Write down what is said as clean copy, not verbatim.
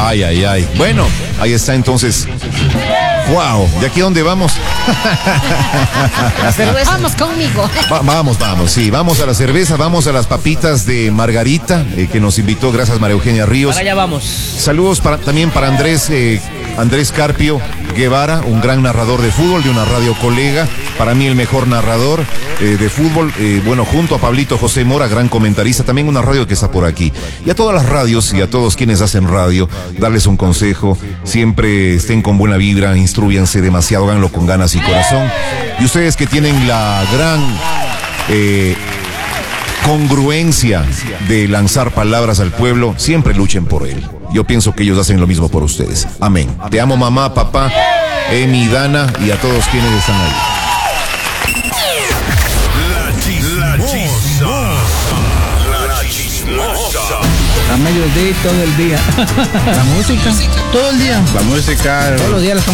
Ay, ay, ay. Bueno, ahí está entonces. Wow, ¿de aquí a dónde vamos? La cerveza. Vamos conmigo. Vamos, sí, vamos a la cerveza, vamos a las papitas de Margarita, que nos invitó, gracias María Eugenia Ríos. Para allá vamos. Saludos también para Andrés Carpio Guevara, un gran narrador de fútbol, de una radio colega, para mí el mejor narrador de fútbol, bueno, junto a Pablito José Mora, gran comentarista, también una radio que está por aquí. Y a todas las radios y a todos quienes hacen radio, darles un consejo, siempre estén con buena vibra, instrúyanse demasiado, háganlo con ganas y corazón. Y ustedes que tienen la gran congruencia de lanzar palabras al pueblo, siempre luchen por él. Yo pienso que ellos hacen lo mismo por ustedes. Amén. Te amo, mamá, papá, Emi, Dana y a todos quienes están ahí. A mediodía todo el día. La música todo el día. La música todos los días.